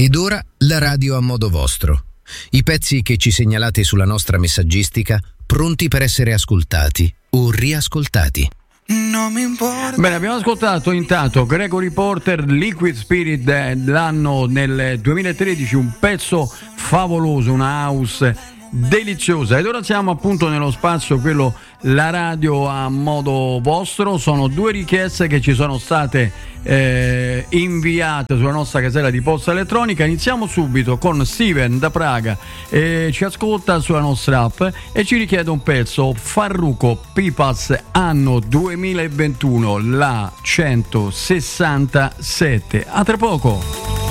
Ed ora la radio a modo vostro. I pezzi che ci segnalate sulla nostra messaggistica, pronti per essere ascoltati o riascoltati. Non mi importa. Bene, abbiamo ascoltato intanto Gregory Porter, Liquid Spirit dell'anno nel 2013, un pezzo favoloso, una house deliziosa. Ed ora siamo appunto nello spazio, quello la radio a modo vostro. Sono 2 richieste che ci sono state inviate sulla nostra casella di posta elettronica. Iniziamo subito con Steven da Praga, ci ascolta sulla nostra app e ci richiede un pezzo Farruko Pipas anno 2021, la 167. A tra poco.